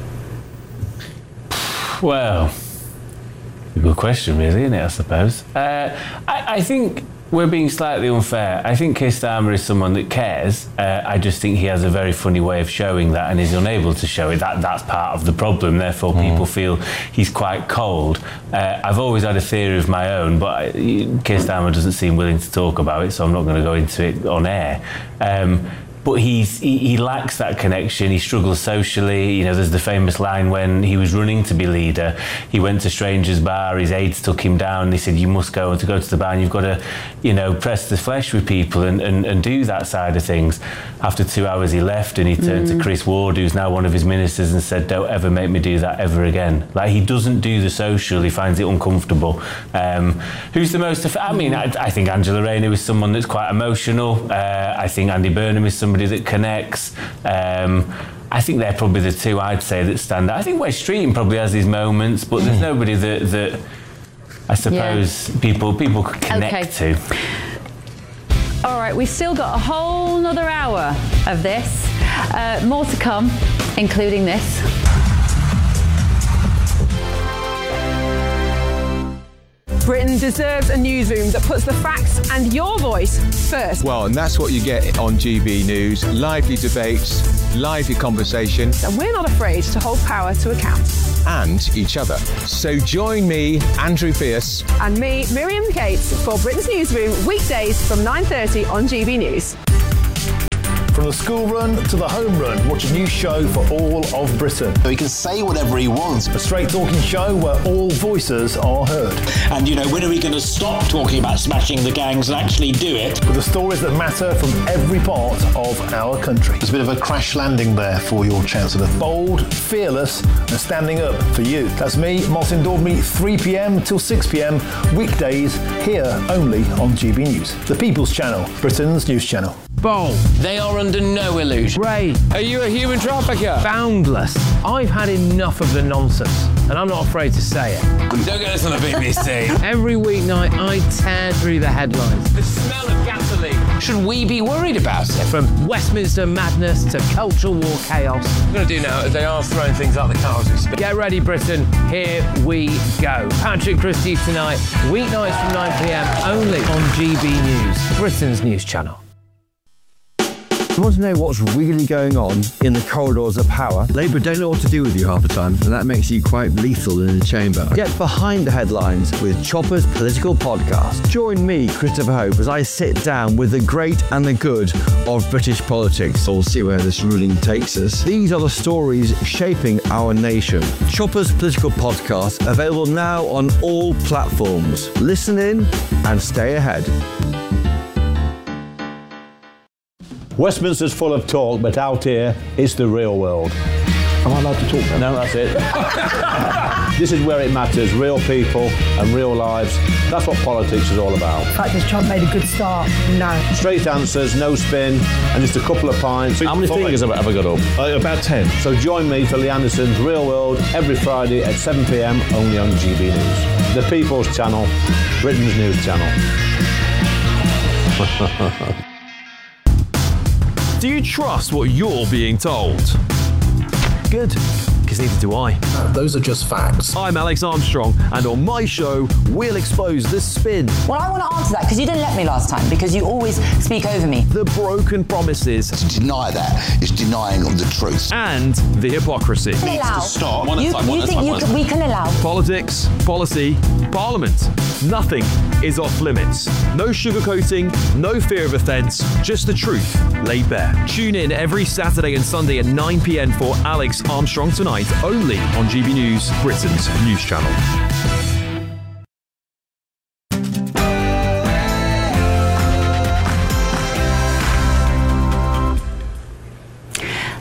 S24: Well, a good question really, isn't it, I suppose. Uh, I, I think we're being slightly unfair. I think Keir Starmer is someone that cares. Uh, I just think he has a very funny way of showing that and is unable to show it. That That's part of the problem. Therefore, mm. people feel he's quite cold. Uh, I've always had a theory of my own, but I, Keir Starmer doesn't seem willing to talk about it, so I'm not going to go into it on air. Um, But he's, he, he lacks that connection. He struggles socially. You know, there's the famous line when he was running to be leader. He went to Strangers Bar. His aides took him down. They said, "You must go to go to the bar. And you've got to, you know, press the flesh with people and, and, and do that side of things." After two hours, he left and he turned mm. to Chris Ward, who's now one of his ministers, and said, "Don't ever make me do that ever again." Like, he doesn't do the social. He finds it uncomfortable. Um, who's the most? I mean, I, I think Angela Rayner is someone that's quite emotional. Uh, I think Andy Burnham is someone that connects. Um, I think they're probably the two I'd say that stand out. I think Wes Streeting probably has his moments, but there's nobody that, that I suppose yeah. people people could connect okay. to.
S3: All right, we've still got a whole nother hour of this. Uh, more to come, including this.
S9: Britain deserves a newsroom that puts the facts and your voice first.
S12: Well, and that's what you get on G B News. Lively debates, lively conversation.
S9: And we're not afraid to hold power to account.
S12: And each other. So join me, Andrew Pierce.
S9: And me, Miriam Cates, for Britain's Newsroom, weekdays from nine thirty on G B News.
S11: From the school run to the home run, watch a new show for all of Britain.
S13: He can say whatever he wants.
S11: A straight talking show where all voices are heard.
S14: And, you know, when are we going to stop talking about smashing the gangs and actually do it?
S11: With the stories that matter from every part of our country.
S13: There's a bit of a crash landing there for your Chancellor.
S11: Bold, fearless and standing up for you. That's me, Martin Daubney, three p.m. till six p.m. weekdays here only on G B News. The People's Channel, Britain's news channel.
S25: Bold. They are under no illusion.
S26: Ray,
S25: are you a human trafficker?
S26: Boundless. I've had enough of the nonsense, and I'm not afraid to say it.
S24: Don't get us on the B B C.
S26: Every weeknight, I tear through the headlines.
S25: The smell of gasoline. Should we be worried about it?
S26: From Westminster madness to cultural war chaos.
S25: What I'm going to do now is they are throwing things out the car as we speak.
S26: Get ready, Britain. Here we go. Patrick Christie tonight, weeknights from nine p.m. only on G B News, Britain's news channel.
S27: You want to know what's really going on in the corridors of power?
S28: Labour don't know what to do with you half the time, and that makes you quite lethal in the chamber.
S27: Get behind the headlines with Chopper's Political Podcast. Join me, Christopher Hope, as I sit down with the great and the good of British politics.
S28: We'll see where this ruling takes us.
S27: These are the stories shaping our nation. Chopper's Political Podcast, available now on all platforms. Listen in and stay ahead.
S29: Westminster's full of talk, but out here, it's the real world.
S11: Am I allowed to talk now?
S29: No, that's it. This is where it matters, real people and real lives. That's what politics is all about.
S30: In fact, has Trump made a good start? No.
S29: Straight answers, no spin, and just a couple of pints. How many fingers have I ever got up?
S11: Uh, about ten.
S29: So join me for Lee Anderson's Real World every Friday at seven p.m. only on G B News. The People's Channel, Britain's news channel.
S15: Do you trust what you're being told? Good, because neither do I.
S11: No, those are just facts.
S15: I'm Alex Armstrong, and on my show, we'll expose the spin.
S31: Well, I want to answer that, because you didn't let me last time, because you always speak over me.
S15: The broken promises.
S13: To deny that is denying the truth.
S15: And the hypocrisy.
S31: Needs allow.
S13: to stop.
S31: You, you think you can, we can allow?
S15: Politics, policy, parliament. Nothing is off limits. No sugarcoating, no fear of offence, just the truth laid bare. Tune in every Saturday and Sunday at nine p.m. for Alex Armstrong Tonight, only on G B News, Britain's news channel.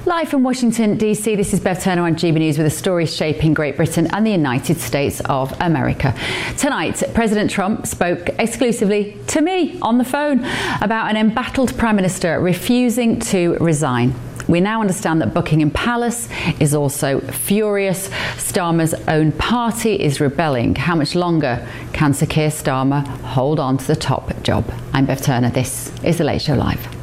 S3: Live from Washington, D C, this is Bev Turner on G B News with the stories shaping Great Britain and the United States of America. Tonight, President Trump spoke exclusively to me on the phone about an embattled Prime Minister refusing to resign. We now understand that Buckingham Palace is also furious. Starmer's own party is rebelling. How much longer can Sir Keir Starmer hold on to the top job? I'm Bev Turner. This is The Late Show Live.